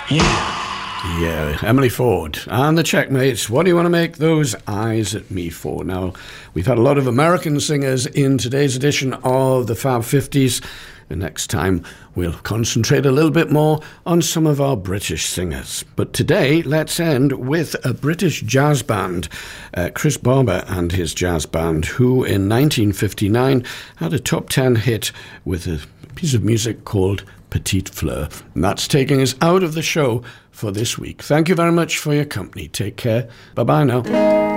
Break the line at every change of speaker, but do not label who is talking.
Yeah, Emily Ford and the Checkmates. What do you want to make those eyes at me for? Now, we've had a lot of American singers in today's edition of the Fab 50s. The next time, we'll concentrate a little bit more on some of our British singers. But today, let's end with a British jazz band, Chris Barber and his jazz band, who in 1959 had a top 10 hit with a piece of music called Petite Fleur. And that's taking us out of the show for this week. Thank you very much for your company. Take care. Bye-bye now.